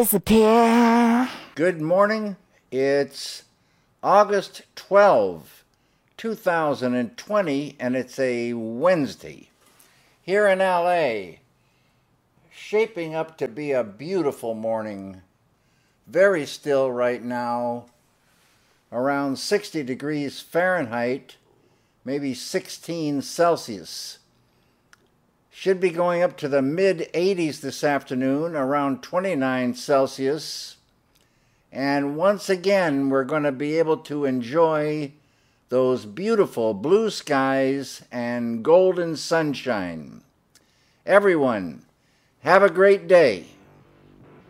Disappear. Good morning. It's August 12, 2020, and it's a Wednesday. Here in LA, shaping up to be a beautiful morning. Very still right now, around 60 degrees Fahrenheit, maybe 16 Celsius. Should be going up to the mid-80s this afternoon, around 29 Celsius. And once again, we're going to be able to enjoy those beautiful blue skies and golden sunshine. Everyone, have a great day.